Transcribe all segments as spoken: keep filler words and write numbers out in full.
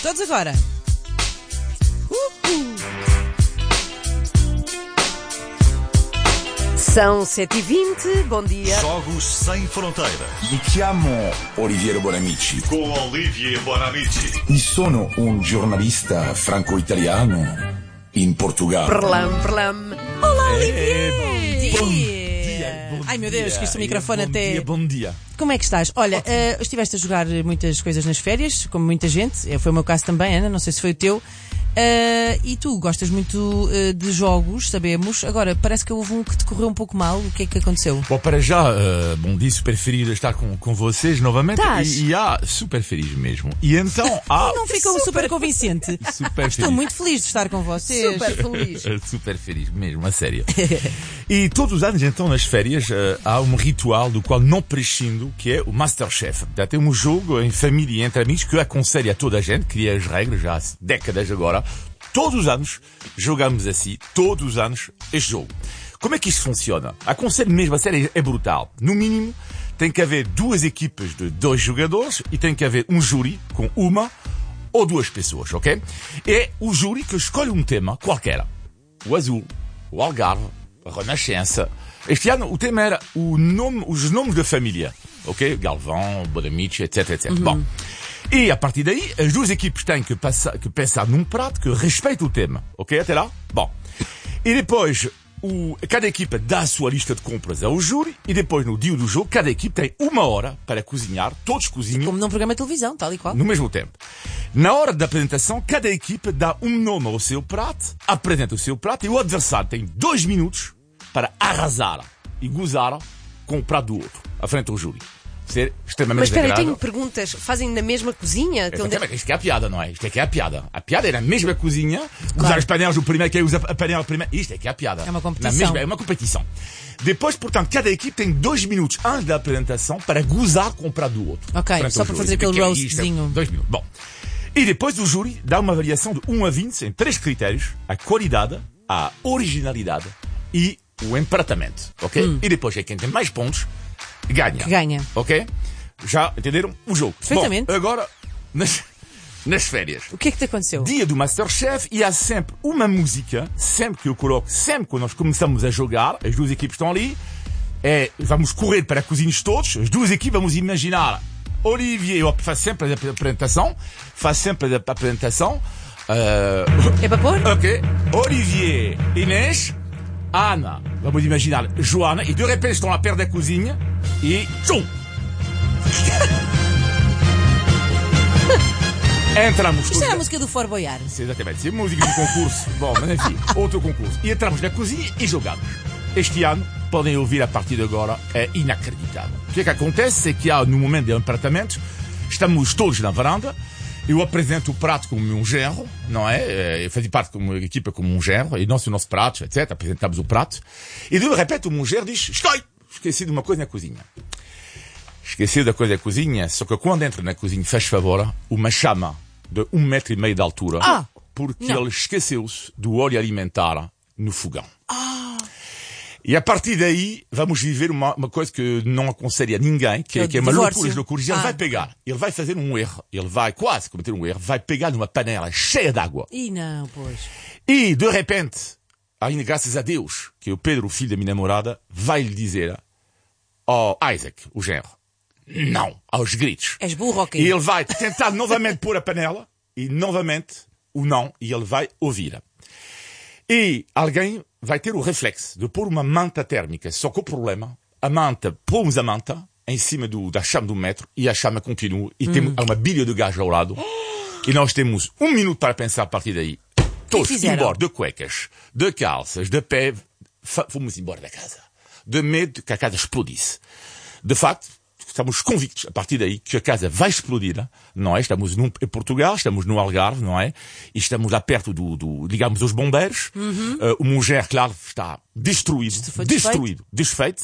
Todos agora. Uh-uh. São sete e vinte, bom dia. Jogos Sem Fronteiras. Mi chiamo Oliviero Bonamici. Com Olivier Bonamici. E sono un giornalista franco-italiano in Portugal. Perlam, perlam. Olá, Olivier! Bom dia, bom Ai meu Deus, dia. que este microfone bom até... Dia, bom dia. Como é que estás? Olha, uh, estiveste a jogar muitas coisas nas férias, como muita gente. Foi o meu caso também, Ana, não sei se foi o teu. Uh, e tu gostas muito uh, de jogos, sabemos. Agora, parece que houve um que te correu um pouco mal. O que é que aconteceu? Bom, para já, uh, bom dia, super feliz de estar com, com vocês novamente. Tás? E, e há, super feliz mesmo. E então há... Não ficou super, super convincente. Super Estou feliz. muito feliz de estar com vocês. Super feliz. Super feliz mesmo, a sério. E todos os anos, então, nas férias, uh, há um ritual do qual não prescindo, que é o Masterchef. Já tem um jogo em família e entre amigos que eu aconselho a toda a gente, cria as regras já há décadas agora. Todos os anos jogamos assim, todos os anos este jogo. Como é que isto funciona? Aconselho mesmo, a série é brutal. No mínimo, tem que haver duas equipas de dois jogadores e tem que haver um júri com uma ou duas pessoas, ok? É o júri que escolhe um tema qualquer. O azul, o algarve, a renascença. Este ano o tema era o nome, os nomes da família, ok? Galvão, Bonamici, etc, et cetera. Uhum. Bom. E a partir daí, as duas equipes têm que, passar, que pensar num prato que respeite o tema. Ok? Até lá? Bom. E depois, o, cada equipa dá a sua lista de compras ao júri e depois, no dia do jogo, cada equipe tem uma hora para cozinhar. Todos cozinham. Como num programa de televisão, tal e qual. No mesmo tempo. Na hora da apresentação, cada equipa dá um nome ao seu prato, apresenta o seu prato e o adversário tem dois minutos para arrasar e gozar com o prato do outro, à frente do júri. Ser extremamente Mas espera, eu agradável. tenho perguntas. Fazem na mesma cozinha? Então, onde... Isto que é a piada, não é? Isto é que é a piada. A piada é na mesma cozinha, claro. Usar as panelas, o primeiro que usa a panela primeiro. Isto é que é a piada. É uma competição. Na mesma... É uma competição. Depois, portanto, cada equipe tem dois minutos antes da apresentação para gozar com o prato do outro. Ok, Frente só ao para júri. fazer aquele Que é roastzinho. isto? Dois minutos. Bom. E depois o júri dá uma avaliação de um a vinte em três critérios: a qualidade, a originalidade e o empratamento. Ok? Hum. E depois é quem tem mais pontos ganha. Que ganha. Ok? Já entenderam o jogo? Perfeitamente. Bom, agora, nas, nas férias. O que é que te aconteceu? Dia do Masterchef e há sempre uma música, sempre que eu coloco, sempre que nós começamos a jogar, as duas equipes estão ali, é, vamos correr para cozinhos todos, as duas equipes vamos imaginar, Olivier, eu faço sempre a apresentação, faço sempre a apresentação. Uh, é para pôr? Ok. Olivier, Inês, Ana, vamos imaginar Joana, e de repente estão à perto da cozinha e tchum! Entramos. Isto era a música do Fort Boyard. Sim, exatamente. Sim, música de concurso. Bom, mas enfim, outro concurso. E entramos na cozinha e jogamos. Este ano, podem ouvir a partir de agora, é inacreditável. O que é que acontece? É que há, no momento de apartamentos, estamos todos na varanda. Eu apresento o prato como um genro, não é? Eu fazia parte de uma equipa como um genro, e nós, o nosso prato, etcétera. Apresentamos o prato. E de repente, o meu genro diz: Estou! Esqueci de uma coisa na cozinha. Esqueci da coisa da cozinha, só que quando entra na cozinha, faz favor, uma chama de um metro e meio de altura, ah, porque não. ele esqueceu-se do óleo alimentar no fogão. Ah. E a partir daí, vamos viver uma, uma coisa que não aconselho a ninguém, que é, que é uma loucura de loucuras. Ele ah. vai pegar, ele vai fazer um erro, ele vai quase cometer um erro, vai pegar numa panela cheia de água. E não, pois. E, de repente, ainda graças a Deus, que o Pedro, o filho da minha namorada, vai lhe dizer ao Isaac, o genro, não, aos gritos. És burro, ok? E ele vai tentar novamente pôr a panela, e novamente o não, e ele vai ouvir. E alguém vai ter o reflexo de pôr uma manta térmica, só que o problema, a manta, pomos a manta em cima do, da chama do metro, e a chama continua, e hum. temos uma bilha de gás ao lado, e nós temos um minuto para pensar a partir daí. Todos embora, de cuecas, de calças, de pé, fomos embora da casa. De medo que a casa explodisse. De facto, estamos convictos, a partir daí, que a casa vai explodir, não é? Estamos num, em Portugal, estamos no Algarve, não é? E estamos lá perto do, do digamos, dos bombeiros. Uhum. Uh, o Munger, claro, está destruído. Destruído. Desfeito.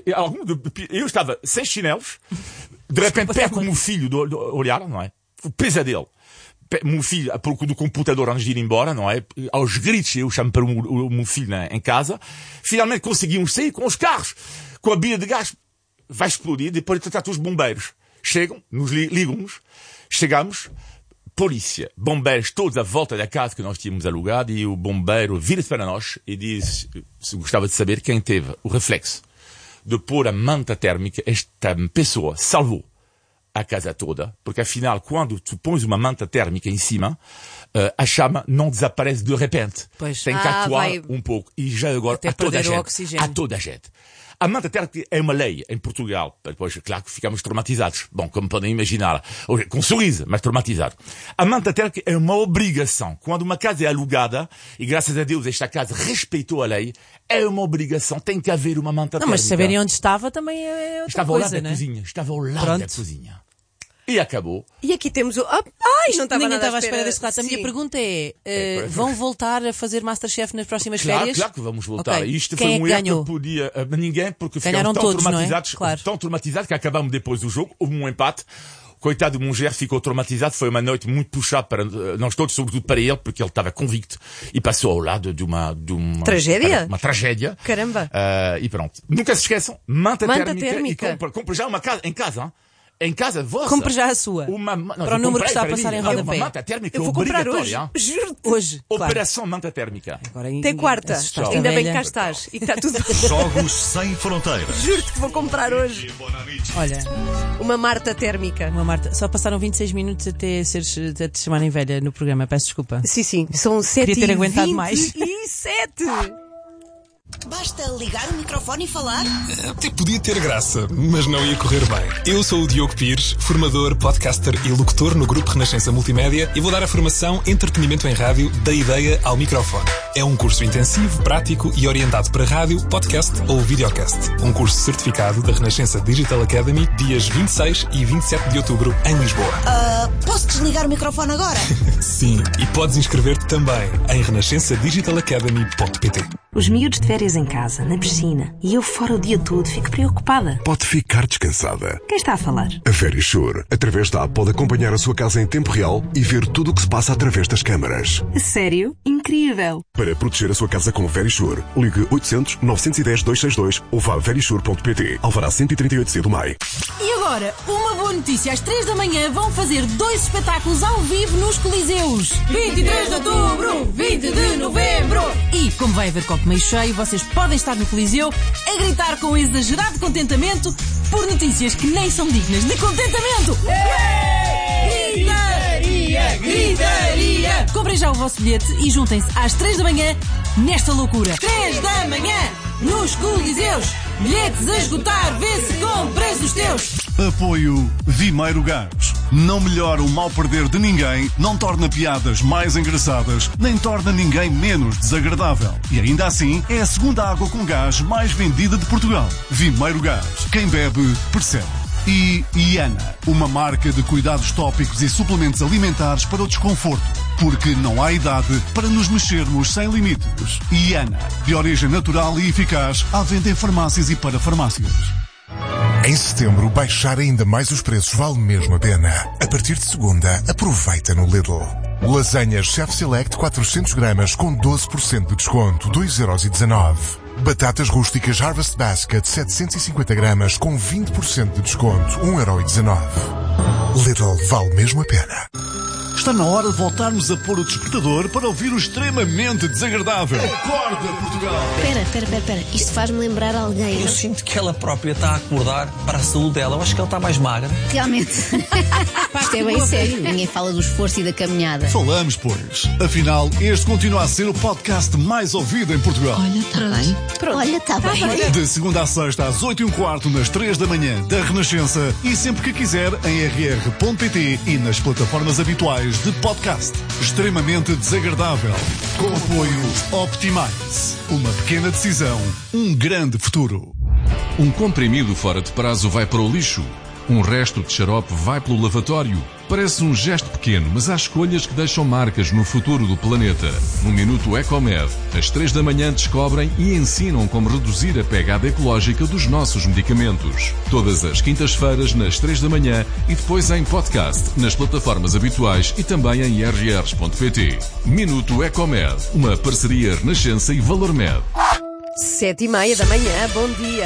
Eu estava sem chinelos, de repente perco o meu filho do, do olhar, não é? O pesadelo. O meu filho, por do computador antes de ir embora, não é? Aos gritos, eu chamo para o, o, o meu filho na, em casa. Finalmente conseguimos sair com os carros, com a bilha de gás. Vai explodir, depois de tratar os bombeiros. Chegam, nos ligam-nos, chegamos, polícia, bombeiros, todos à volta da casa que nós tínhamos alugado, e o bombeiro vira-se para nós e diz se gostava de saber quem teve o reflexo de pôr a manta térmica. Esta pessoa salvou a casa toda, porque afinal, quando tu pões uma manta térmica em cima, uh, a chama não desaparece de repente. Pois. Tem que Ah, atuar vai... um pouco, e já agora Até a toda a perder o gente. oxigênio. A toda a gente. A manta térmica é uma lei em Portugal. Depois, claro que ficamos traumatizados. Bom, como podem imaginar, com sorriso, mas traumatizado. A manta térmica é uma obrigação. Quando uma casa é alugada, e graças a Deus esta casa respeitou a lei, é uma obrigação. Tem que haver uma manta Não, térmica. mas saberem onde estava também é outra Estava coisa, ao lado né? da cozinha. Estava ao lado Pronto. da cozinha. E acabou. E aqui temos o... Ah, ai, não estava Ninguém nada estava à espera deste relato. A minha Sim. pergunta é, É, uh, pois. vão voltar a fazer Masterchef nas próximas Claro, férias? claro que vamos voltar. Ok. Isto Quem foi é um que erro que ganhou? eu podia... uh, Ninguém, porque Ganharam ficamos tão todos, não é? traumatizados, Claro. tão traumatizados que acabamos depois do jogo. Houve um empate. Coitado do Munger, ficou traumatizado. Foi uma noite muito puxada para uh, nós todos, sobretudo para ele, porque ele estava convicto e passou ao lado de uma... De uma Tragédia? Uma tragédia. Caramba. Uh, e pronto. Nunca se esqueçam, manta, Manta térmica, térmica. e compra, compra já uma casa, em casa, hein? Em casa vossa. Compre já a sua. Uma, não, Para o eu número comprei que está a para passar mim. em Uma rodapé. manta térmica Eu vou comprar hoje. obrigatória, hein? Juro. Hoje, claro. Operação manta térmica. Agora, Até quarta. assustaste a Ainda bem que velha. cá estás. E que está tudo... Jogos Sem Fronteiras. Juro-te que vou comprar hoje Olha, uma Marta térmica. uma Marta, só passaram vinte e seis minutos até, seres, até te chamarem velha no programa, peço desculpa. Sim, sim. São sete ter e aguentado mais. e sete. Basta ligar o microfone e falar. Até podia ter graça, mas não ia correr bem. Eu sou o Diogo Pires, formador, podcaster e locutor no Grupo Renascença Multimédia, e vou dar a formação Entretenimento em Rádio da Ideia ao Microfone. É um curso intensivo, prático e orientado para rádio, podcast ou videocast. Um curso certificado da Renascença Digital Academy, dias vinte e seis e vinte e sete de outubro, em Lisboa. Uh, posso desligar o microfone agora? Sim, e podes inscrever-te também em renascença digital academy ponto pt. Os miúdos de férias em casa, na piscina, e eu fora o dia todo, fico preocupada. Pode ficar descansada. Quem está a falar? A Verisure, através da app, pode acompanhar a sua casa em tempo real e ver tudo o que se passa através das câmaras. A sério? Incrível! Para proteger a sua casa com Verisure, ligue oitocentos, novecentos e dez, duzentos e sessenta e dois ou vá a verisure ponto pt. Alvará cento e trinta e oito C do Maio. E agora, uma boa notícia. Às três da manhã vão fazer dois espetáculos ao vivo nos Coliseus. vinte e três de outubro, vinte de novembro. E, como vai haver copo meio cheio, vocês podem estar no Coliseu a gritar com exagerado contentamento por notícias que nem são dignas de contentamento. Gritaria, gritaria. Comprem já o vosso bilhete e juntem-se às três da manhã nesta loucura. três da manhã nos Coliseus. Bilhetes a esgotar, vê-se com preços teus. Apoio Vimeiro Gás. Não melhora o mal perder de ninguém, não torna piadas mais engraçadas, nem torna ninguém menos desagradável. E ainda assim, é a segunda água com gás mais vendida de Portugal. Vimeiro Gás. Quem bebe, percebe. E Iana, uma marca de cuidados tópicos e suplementos alimentares para o desconforto. Porque não há idade para nos mexermos sem limites. Iana, de origem natural e eficaz, à venda em farmácias e para farmácias. Em setembro, baixar ainda mais os preços vale mesmo a pena. A partir de segunda, aproveita no Lidl. Lasanhas Chef Select quatrocentos gramas com doze por cento de desconto, dois euros e dezanove. Batatas rústicas Harvest Basket setecentos e cinquenta gramas com vinte por cento de desconto, um euro e dezanove. Lidl, vale mesmo a pena. Está na hora de voltarmos a pôr o despertador para ouvir o extremamente desagradável. Acorda, Portugal! Espera, espera, espera, espera. Isto faz-me lembrar alguém. Eu não? sinto que ela própria está a acordar para a saúde dela. Eu acho que ela está mais magra. Realmente. Isto é bem sério. Ninguém fala do esforço e da caminhada. Falamos, pois. Afinal, este continua a ser o podcast mais ouvido em Portugal. Olha, está bem. Pronto. Olha, está bem. De segunda a sexta, às oito e um quarto, nas três da manhã, da Renascença. E sempre que quiser, em r r ponto p t e nas plataformas habituais de podcast. Extremamente desagradável. Com apoio Optimize. Uma pequena decisão, um grande futuro. Um comprimido fora de prazo vai para o lixo. Um resto de xarope vai pelo lavatório. Parece um gesto pequeno, mas há escolhas que deixam marcas no futuro do planeta. No Minuto Ecomed, às três da manhã descobrem e ensinam como reduzir a pegada ecológica dos nossos medicamentos. Todas as quintas-feiras, nas três da manhã e depois em podcast, nas plataformas habituais e também em r r ponto p t. Minuto Ecomed, uma parceria Renascença e Valormed. Sete e meia da manhã, bom dia.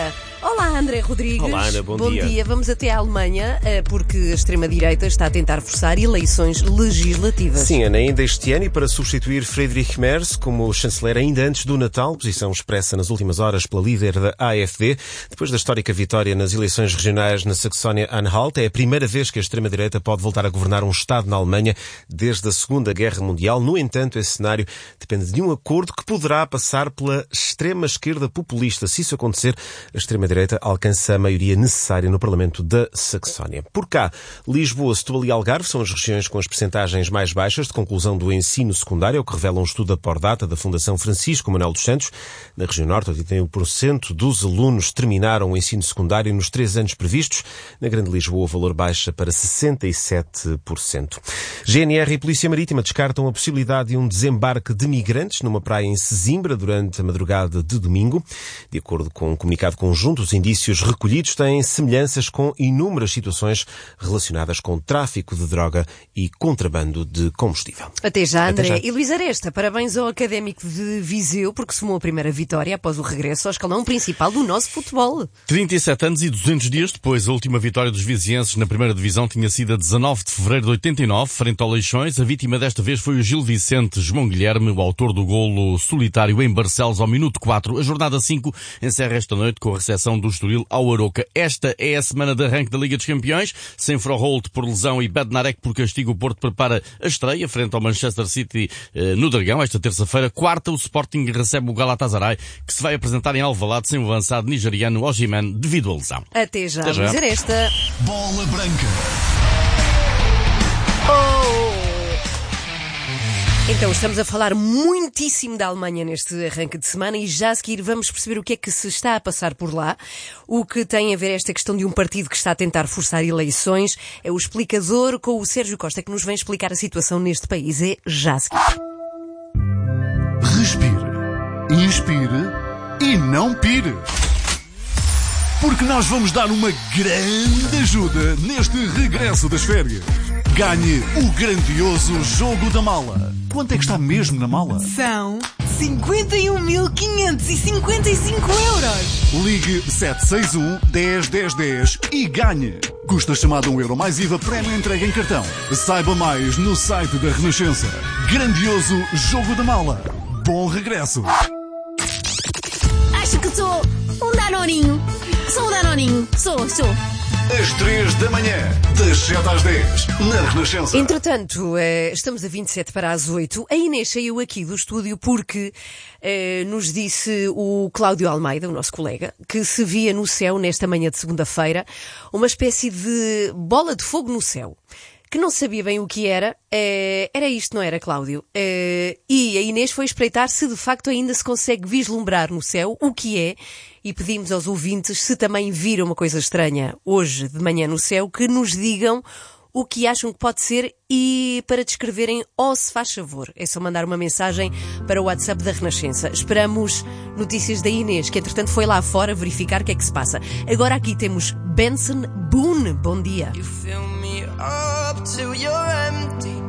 Olá, André Rodrigues. Olá, Ana, bom, bom dia. Bom dia. Vamos até à Alemanha, porque a extrema-direita está a tentar forçar eleições legislativas. Sim, Ana, ainda este ano, e para substituir Friedrich Merz como chanceler ainda antes do Natal, posição expressa nas últimas horas pela líder da A F D, depois da histórica vitória nas eleições regionais na Saxónia-Anhalt, é a primeira vez que a extrema-direita pode voltar a governar um Estado na Alemanha desde a Segunda Guerra Mundial. No entanto, esse cenário depende de um acordo que poderá passar pela extrema-esquerda populista. Se isso acontecer, a extrema-direita alcança a maioria necessária no Parlamento da Saxónia. Por cá, Lisboa, Setúbal e Algarve são as regiões com as percentagens mais baixas de conclusão do ensino secundário, o que revela um estudo da Pordata da Fundação Francisco Manuel dos Santos. Na região norte, oitenta e um por cento dos alunos terminaram o ensino secundário nos três anos previstos. Na Grande Lisboa, o valor baixa para sessenta e sete por cento. G N R e Polícia Marítima descartam a possibilidade de um desembarque de migrantes numa praia em Sesimbra durante a madrugada de domingo. De acordo com um comunicado conjunto, os indícios recolhidos têm semelhanças com inúmeras situações relacionadas com tráfico de droga e contrabando de combustível. Até já, André. Até já. E Luís Aresta, parabéns ao Académico de Viseu, porque somou a primeira vitória após o regresso ao escalão principal do nosso futebol. trinta e sete anos e duzentos dias depois, a última vitória dos vizienses na primeira divisão tinha sido a dezanove de fevereiro de oitenta e nove, frente ao Leixões. A vítima desta vez foi o Gil Vicente João Guilherme, o autor do golo solitário em Barcelos ao minuto quatro. A jornada cinco encerra esta noite com a recepção do Estoril ao Aroca. Esta é a semana de arranque da Liga dos Campeões. Sem Froholt por lesão e Bednarek por castigo, o Porto prepara a estreia frente ao Manchester City eh, no Dragão. Esta terça-feira, quarta, o Sporting recebe o Galatasaray, que se vai apresentar em Alvalade sem o avançado nigeriano Osimhen devido à lesão. Até já, Até já. Luís Aresta. Bola Branca. Então, estamos a falar muitíssimo da Alemanha neste arranque de semana e já a seguir vamos perceber o que é que se está a passar por lá. O que tem a ver esta questão de um partido que está a tentar forçar eleições é o explicador com o Sérgio Costa, que nos vem explicar a situação neste país. É já a seguir. Respire, inspire e não pire. Porque nós vamos dar uma grande ajuda neste regresso das férias. Ganhe o grandioso Jogo da Mala. Quanto é que está mesmo na mala? São cinquenta e um mil quinhentos e cinquenta e cinco euros. Ligue sete seis um, dez, dez, dez e ganhe. Custa chamada um euro mais I V A, prémio entrega em cartão. Saiba mais no site da Renascença. Grandioso Jogo da Mala. Bom regresso. Acho que sou um danoninho. Sou um danoninho. Sou, sou. Às três da manhã, das sete às dez, na Renascença. Entretanto, eh, estamos a vinte e sete para as oito. A Inês saiu aqui do estúdio porque eh, nos disse o Cláudio Almeida, o nosso colega, que se via no céu nesta manhã de segunda-feira uma espécie de bola de fogo no céu. Que não sabia bem o que era. Eh, era isto, não era, Cláudio? Eh, e a Inês foi espreitar se de facto ainda se consegue vislumbrar no céu o que é. E pedimos aos ouvintes, se também viram uma coisa estranha hoje de manhã no céu, que nos digam o que acham que pode ser e para descreverem, ou se faz favor. É só mandar uma mensagem para o WhatsApp da Renascença. Esperamos notícias da Inês, que entretanto foi lá fora verificar o que é que se passa. Agora aqui temos Benson Boone. Bom dia. You fill me up till you're empty.